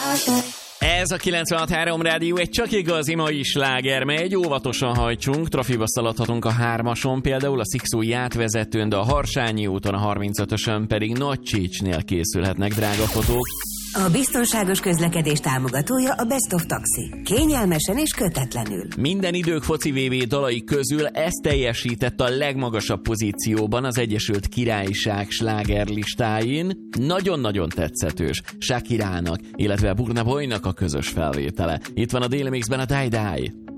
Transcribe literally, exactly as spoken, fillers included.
Ez a kilencvenhat három rádió egy csak igazi mai sláger, megy, óvatosan hajtsunk, trafiba szaladhatunk a hármason, például a Szikszói átvezetőn, de a Harsányi úton, a harmincötösön pedig Nagy Csícsnél készülhetnek drága fotók. A biztonságos közlekedés támogatója a Best of Taxi. Kényelmesen és kötetlenül. Minden idők foci vé bé dalai közül ez teljesített a legmagasabb pozícióban az Egyesült Királyság slágerlistáin. Nagyon-nagyon tetszetős Shakirának, illetve Burna Boynak a közös felvétele. Itt van a Daily Mixben a Die Die.